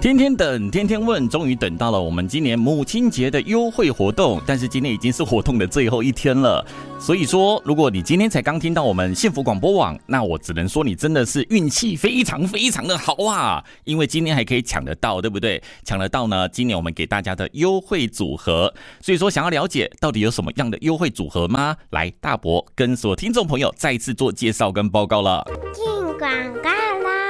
天天等，天天问，终于等到了我们今年母亲节的优惠活动，但是今天已经是活动的最后一天了。所以说，如果你今天才刚听到我们幸福广播网，那我只能说你真的是运气非常非常的好啊！因为今天还可以抢得到，对不对？抢得到呢，今年我们给大家的优惠组合。所以说，想要了解到底有什么样的优惠组合吗？来，大伯跟所有听众朋友再一次做介绍跟报告了。 进广告啦！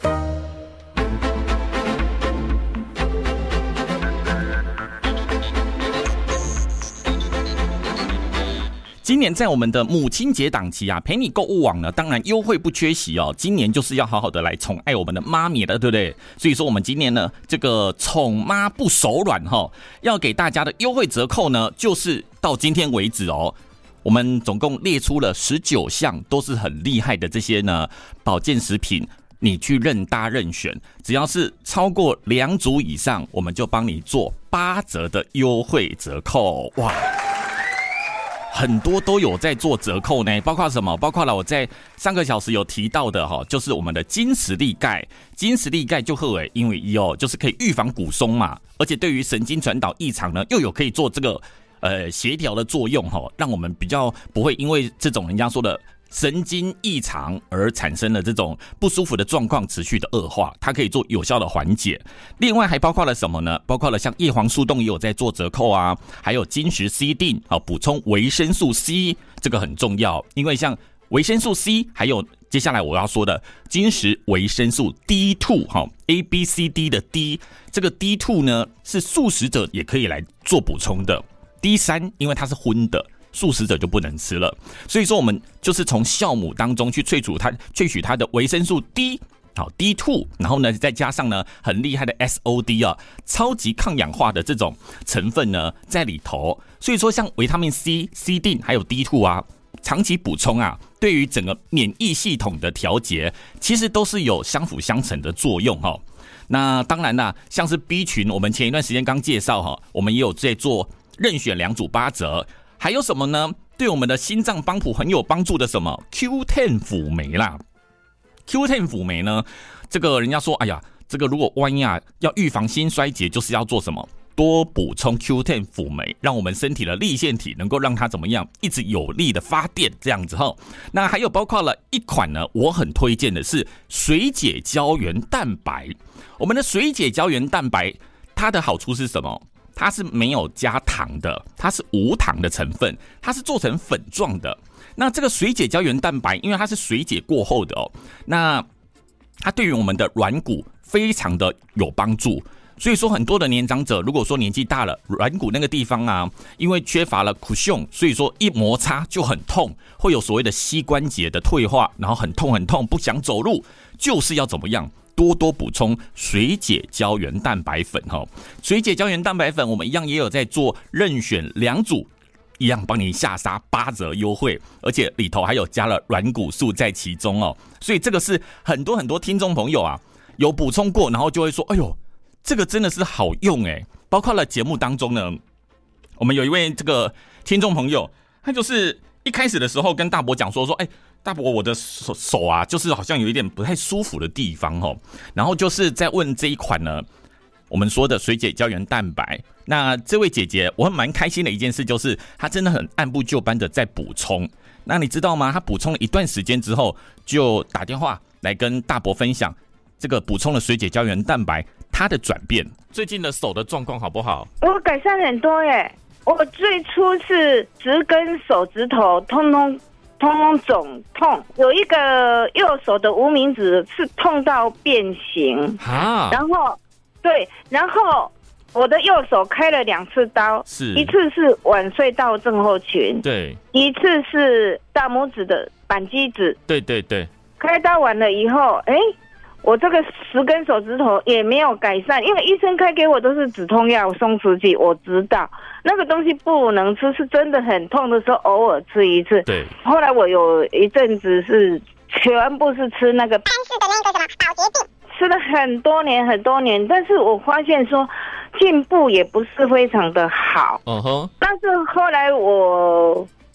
今年在我们的母亲节档期啊，陪你购物网呢，当然优惠不缺席哦。今年就是要好好的来宠爱我们的妈咪了，对不对？所以说我们今年呢，这个宠妈不手软哈，要给大家的优惠折扣呢，就是到今天为止哦。我们总共列出了19项，都是很厉害的这些呢保健食品，你去任搭任选，只要是超过2组以上，我们就帮你做8折的优惠折扣，哇！很多都有在做折扣呢，包括什么？包括了我在上个小时有提到的哈，就是我们的金石力钙。金石力钙就好诶，因为就是可以预防骨松嘛，而且对于神经传导异常呢，又有可以做这个协调的作用哈，让我们比较不会因为这种人家说的神经异常而产生了这种不舒服的状况持续的恶化，它可以做有效的缓解。另外还包括了什么呢？包括了像叶黄素冻也有在做折扣啊，还有金石 C 锭啊，补充维生素 C， 这个很重要，因为像维生素 C， 还有接下来我要说的金石维生素 D2 哈 ，ABCD 的 D， 这个 D2 呢是素食者也可以来做补充的。D3 因为它是荤的，素食者就不能吃了，所以说我们就是从酵母当中去萃取它的维生素 D， 好 D2， 然后呢再加上呢很厉害的 SOD 啊，超级抗氧化的这种成分呢在里头，所以说像维他命 C、C 锭还有 D2 啊，长期补充啊，对于整个免疫系统的调节，其实都是有相辅相成的作用哈。那当然啦，像是 B 群，我们前一段时间刚介绍哈，我们也有在做任选2组8折。还有什么呢？对我们的心脏帮谱很有帮助的什么 Q10 辅酶啦。Q10 辅酶呢，这个人家说，哎呀，这个如果万一啊要预防心衰竭，就是要做什么？多补充 Q10 辅酶，让我们身体的粒线体能够让它怎么样，一直有力的发电这样子哈。那还有包括了一款呢，我很推荐的是水解胶原蛋白。我们的水解胶原蛋白，它的好处是什么？它是没有加糖的，它是无糖的成分，它是做成粉状的。那这个水解胶原蛋白，因为它是水解过后的哦，那它对于我们的软骨非常的有帮助。所以说很多的年长者，如果说年纪大了，软骨那个地方啊，因为缺乏了 cushion， 所以说一摩擦就很痛，会有所谓的膝关节的退化，然后很痛很痛，不想走路，就是要怎么样？多多补充水解胶原蛋白粉哈，水解胶原蛋白粉我们一样也有在做任选2组，一样帮你下杀8折优惠，而且里头还有加了软骨素在其中哦，所以这个是很多听众朋友啊有补充过，然后就会说，哎呦，这个真的是好用哎！包括了节目当中呢，我们有一位这个听众朋友，他就是一开始的时候跟大伯讲说，哎。大伯，我的手啊，就是好像有一点不太舒服的地方哦。然后就是在问这一款呢，我们说的水解胶原蛋白。那这位姐姐，我蛮开心的一件事就是，她真的很按部就班的在补充。那你知道吗？她补充了一段时间之后，就打电话来跟大伯分享这个补充了水解胶原蛋白她的转变。最近的手的状况好不好？ 我改善很多耶。我最初是10根手指头通通肿痛，有一个右手的无名指是痛到变形啊，然后我的右手开了2次刀，一次是腕隧道症候群， 对， 一次是大拇指的扳机指， 对对对。 开刀完了以后，我这个10根手指头也没有改善，因为医生开给我都是止痛药、松弛剂，我知道那个东西不能吃，是真的很痛的时候偶尔吃一次。 对。 后来我有一阵子是全部是吃那个潘氏的那个什么保洁净， 吃了很多年，但是我发现说进步也不是非常的好。但是后来我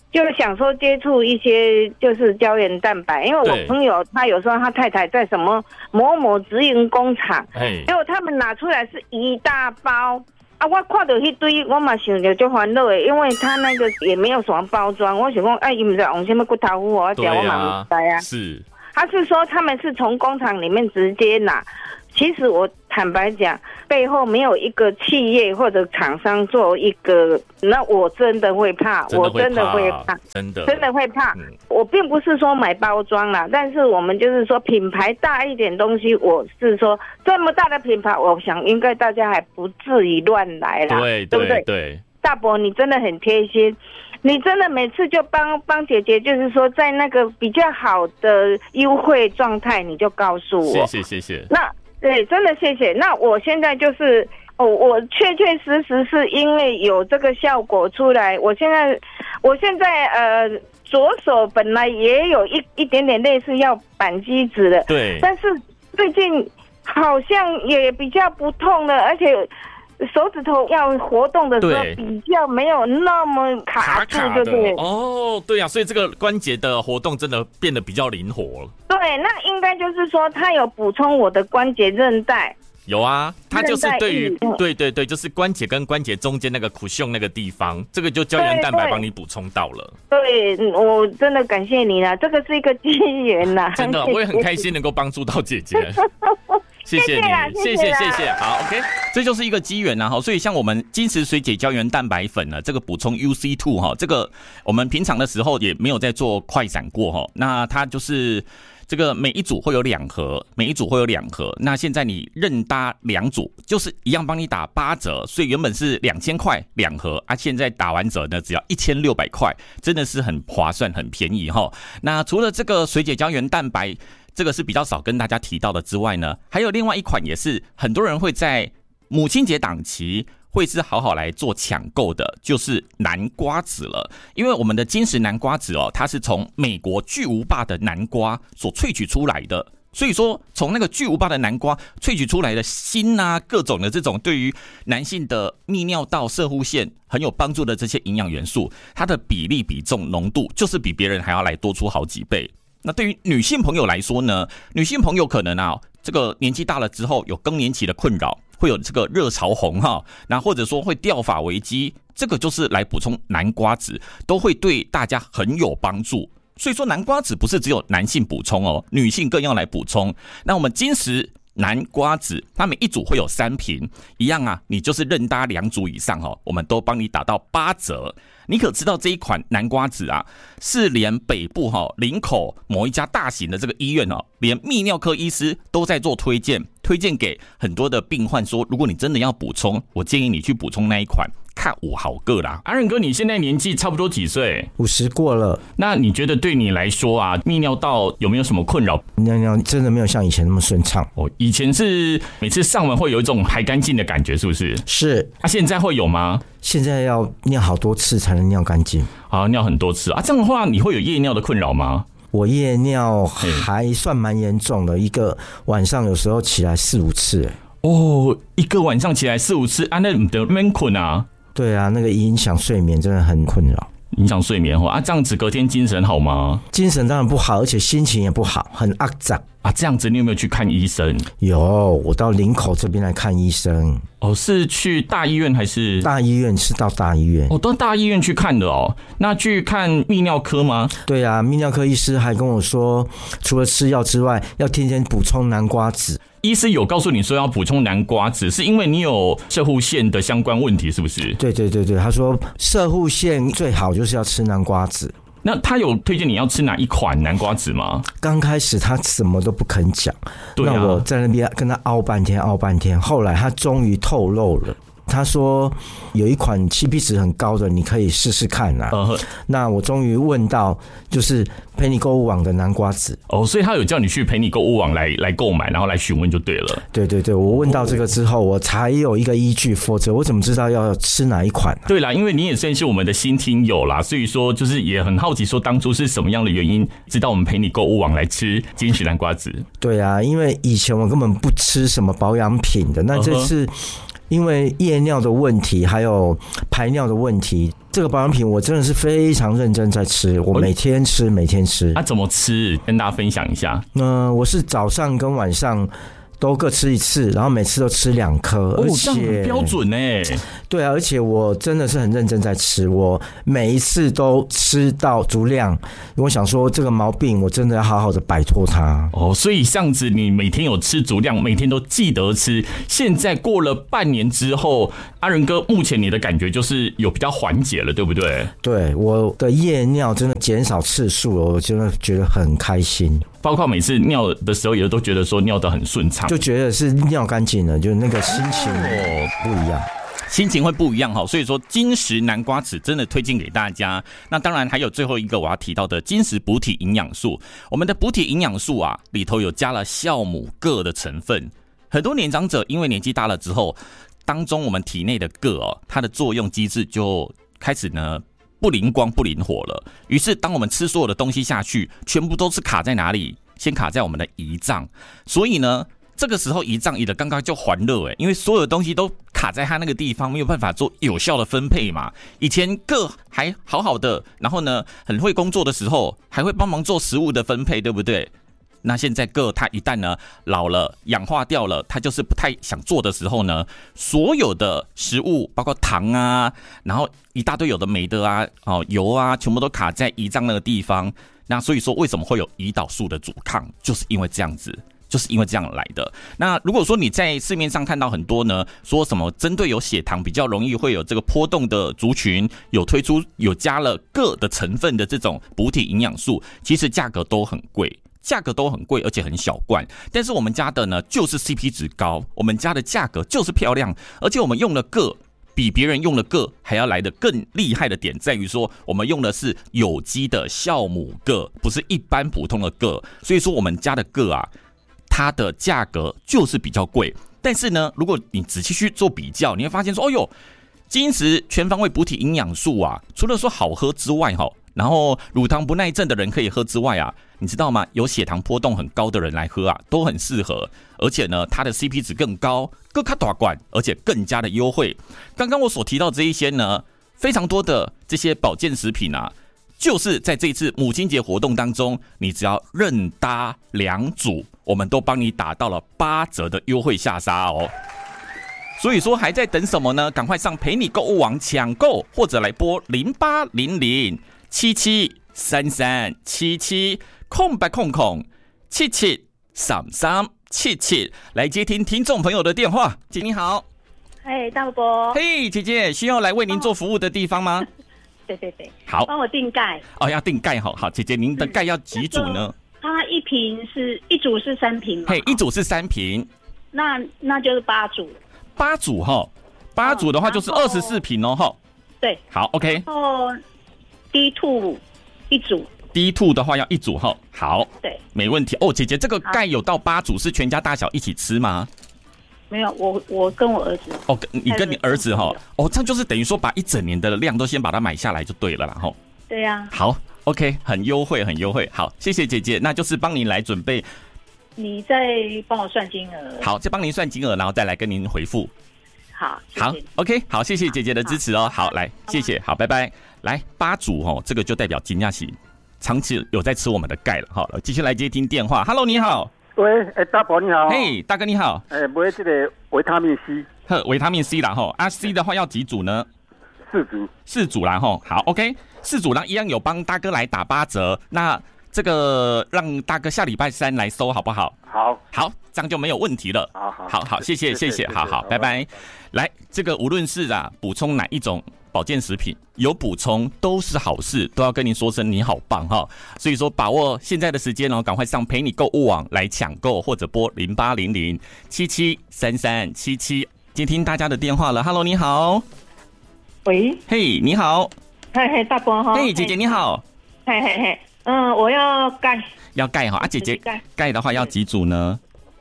就想说接触一些就是胶原蛋白，因为我朋友他有时候他太太在什么某某直营工厂，结果他们拿出来是一大包。啊，我看到一堆，我嘛想着就烦恼的，因为他那个也没有什么包装，我想讲，哎，伊唔知用什么骨头糊，我讲我嘛唔知啊。 是， 他是说他们是从工厂里面直接拿。其实我坦白讲，背后没有一个企业或者厂商做一个，那我真的会怕，我真的会怕，真的会怕。我并不是说买包装啦，但是我们就是说品牌大一点东西，我是说这么大的品牌，我想应该大家还不至于乱来啦，对不对？对，大伯你真的很贴心。你真的每次就帮姐姐，就是说在那个比较好的优惠状态，你就告诉我。 谢谢。那对，真的谢谢。那我现在就是我确实是因为有这个效果出来，我现在左手本来也有一点点类似要扳机子的，对，但是最近好像也比较不痛了，而且手指头要活动的时候比较没有那么卡住，对不对？ 哦，对啊，所以这个关节的活动真的变得比较灵活了。对， 那应该就是说它有补充我的关节韧带。 有啊，它就是对于对，就是关节跟关节中间那个骨胸那个地方，这个就胶原蛋白帮你补充到了。对， 我真的感谢你了，这个是一个机缘啦。 真的，我也很开心能够帮助到姐姐。谢谢你，谢谢。好 ，OK， 这就是一个机缘啊。所以像我们金石水解胶原蛋白粉呢，这个补充 UC2 哈，这个我们平常的时候也没有在做快闪过哈。那它就是这个每一组会有2盒，那现在你任搭2组，就是一样帮你打8折，所以原本是2000块2盒啊，现在打完折呢只要1600块，真的是很划算，很便宜哈。那除了这个水解胶原蛋白，这个是比较少跟大家提到的之外呢，还有另外一款也是很多人会在母亲节档期会是好好来做抢购的，就是南瓜籽了。因为我们的金石南瓜籽它是从美国巨无霸的南瓜所萃取出来的，所以说从那个巨无霸的南瓜萃取出来的锌啊，各种的这种对于男性的泌尿道攝護腺很有帮助的这些营养元素，它的比例比重浓度就是比别人还要来多出好几倍。那对于女性朋友来说呢，女性朋友可能这个年纪大了之后有更年期的困扰，会有这个热潮红那或者说会掉发危机，这个就是来补充南瓜籽，都会对大家很有帮助。所以说南瓜籽不是只有男性补充女性更要来补充。那我们金石南瓜籽，它每一组会有3瓶，一样你就是任搭2组以上我们都帮你打到8折。你可知道这一款南瓜籽是连北部林口某一家大型的这个医院连泌尿科医师都在做推荐给很多的病患说，如果你真的要补充，我建议你去补充那一款。看我好个啦，阿仁哥，你现在年纪差不多几岁 ？50过了。 那你觉得对你来说泌尿道有没有什么困扰？ 尿真的没有像以前那么顺畅。 以前是每次上完会有一种排干净的感觉，是不是？ 是。 现在会有吗？ 现在要尿好多次才能尿干净。 尿很多次这样的话你会有夜尿的困扰吗？ 我夜尿还算蛮严重的，一个晚上有时候起来4-5次。 一个晚上起来4-5次那你的没困啊？ 对啊，那个影响睡眠真的很困扰。 影响睡眠这样子隔天精神好吗？ 精神当然不好，而且心情也不好，很肮脏这样子你有没有去看医生？ 有，我到林口这边来看医生。 是去大医院还是？ 大医院，是到大医院。 到大医院去看的那去看泌尿科吗？ 对啊，泌尿科医师还跟我说，除了吃药之外，要天天补充南瓜籽。 医师有告诉你说要补充南瓜籽，是因为你有攝護腺的相关问题，是不是？ 对，他说攝護腺最好就是要吃南瓜籽。 那他有推荐你要吃哪一款南瓜籽吗？ 刚开始他什么都不肯讲，那我在那边跟他拗半天，后来他终于透露了。他说有一款 CP 值很高的，你可以试试看那我终于问到，就是陪你购物网的南瓜籽。 所以他有叫你去陪你购物网来购买，然后来询问就对了。 对，我问到这个之后，我才有一个依据，否则我怎么知道要吃哪一款对啦，因为你也算是我们的新听友啦，所以说就是也很好奇说当初是什么样的原因知道我们陪你购物网来吃金石南瓜籽。 对啊，因为以前我根本不吃什么保养品的，那这次因为夜尿的问题，还有排尿的问题，这个保养品我真的是非常认真在吃，我每天吃，每天吃。 怎么吃？跟大家分享一下。 我是早上跟晚上都各吃一次，然后每次都吃2颗，而且这样很标准欸。 对啊，而且我真的是很认真在吃，我每一次都吃到足量。我想说这个毛病我真的要好好的摆脱它。 所以这样子你每天有吃足量，每天都记得吃。现在过了半年之后，阿仁哥目前你的感觉就是有比较缓解了，对不对？ 对，我的夜尿真的减少次数了，我真的觉得很开心。 包括每次尿的时候，也都觉得说尿得很顺畅， 就觉得是尿干净了，就那个心情不一样。 心情会不一样哈，所以说金石南瓜子真的推荐给大家。那当然还有最后一个我要提到的金石补体营养素，我们的补体营养素啊里头有加了酵母铬的成分。很多年长者因为年纪大了之后，当中我们体内的铬它的作用机制就开始呢不灵光不灵活了。于是当我们吃所有的东西下去，全部都是卡在哪里？先卡在我们的胰脏。所以呢这个时候胰脏的刚刚就还热因为所有的东西都卡在它那个地方，没有办法做有效的分配嘛。以前铬还好好的，然后呢很会工作的时候，还会帮忙做食物的分配，对不对？那现在铬它一旦呢老了氧化掉了，它就是不太想做的时候呢，所有的食物包括糖啊，然后一大堆有的没的啊，油啊，全部都卡在胰脏那个地方。那所以说为什么会有胰岛素的阻抗，就是因为这样子。就是因为这样来的。那如果说你在市面上看到很多呢，说什么针对有血糖比较容易会有这个波动的族群，有推出有加了铬的成分的这种补体营养素，其实价格都很贵，而且很小罐。但是我们家的呢，就是 CP 值高，我们家的价格就是漂亮，而且我们用了铬。比别人用的铬还要来得更厉害的点在于说，我们用的是有机的酵母铬，不是一般普通的铬。所以说我们家的铬啊，它的价格就是比较贵，但是呢，如果你仔细去做比较，你会发现说，金石全方位补体营养素啊，除了说好喝之外，然后乳糖不耐症的人可以喝之外啊，你知道吗？有血糖波动很高的人来喝啊，都很适合，而且呢，它的 CP 值更高，更卡大罐，而且更加的优惠。刚刚我所提到这一些呢，非常多的这些保健食品啊。就是在这一次母亲节活动当中，你只要任搭2组，我们都帮你打到了8折的优惠下杀哦。所以说还在等什么呢？赶快上陪你购物网抢购，或者来拨0800773377773377来接听听众朋友的电话。姐你好， 大伯， 姐姐，需要来为您做服务的地方吗？ 对， 好， 帮我订钙要订钙好，姐姐，您的钙要几组呢？ 它一组是3瓶嘛？ 一组是3瓶， 那就是8组 ，8组8组的话就是24瓶哦对， 好 ，OK。 然后 D2 1组 ，D2 的话要1组好， 对， 没问题姐姐，这个钙有到8组，是全家大小一起吃吗？ 没有，我跟我儿子。 你跟你儿子这样就是等于说把一整年的量都先把它买下来就对了啦对呀。 好 ，OK， 很优惠。好，谢谢姐姐，那就是帮您来准备。 你再帮我算金额。 好，再帮您算金额，然后再来跟您回复。 好 ，OK， 好，谢谢姐姐的支持好，来，谢谢，好，拜拜。来8组这个就代表金亚喜长期有在吃我们的钙了继续来接听电话 ，Hello， 你好。 喂，大伯你好。 大哥你好。 买这个维他命 C。 维他命 C 啦C 的话要几组呢？4组啦好 ，OK， 4组，然后一样有帮大哥来打8折。那这个让大哥下礼拜3来收好不好？好，这样就没有问题了。好，谢谢，好，拜拜。来，这个无论是补充哪一种保健食品，有补充都是好事，都要跟您说声你好棒所以说把握现在的时间赶快上陪你购物网来抢购，或者拨0800773377接听大家的电话了。Hello， 你好。 喂。 你好。 大伯姐姐你好。 我要钙。 要钙姐姐，钙的话要几组呢？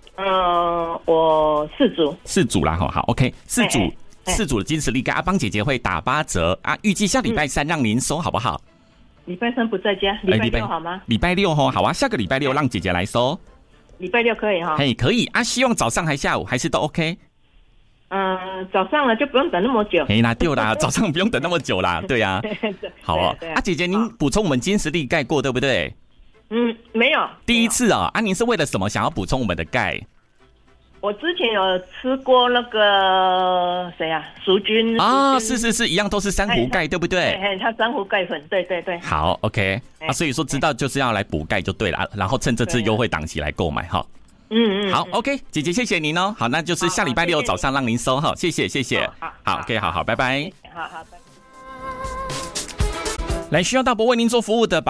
我4组。 4组啦好 ，OK， 4组的金石力钙帮姐姐会打8折预计下礼拜3让您收好不好？ 礼拜3不在家，礼拜6好吗？ 礼拜6好下个礼拜6让姐姐来收。 礼拜6可以可以希望早上还下午还是都 OK？ 早上了就不用等那么久。 那对啦，早上不用等那么久啦，对呀。好哦，姐姐，您补充我们金石力钙过对不对？ 没有。 第一次哦，您是为了什么想要补充我们的钙？ 我之前有吃过那个谁啊，蜀菌啊，是，一样都是珊瑚钙，对不对？ 它珊瑚钙粉，对。 好 ，OK，所以说知道就是要来补钙就对了，然后趁这次优惠档期来购买哈。好 ，OK， 姐姐谢谢您哦。好，那就是下礼拜六早上让您收哈，谢谢。好 ，OK， 好，拜拜。 好，拜拜。 来，需要大伯为您做服务的。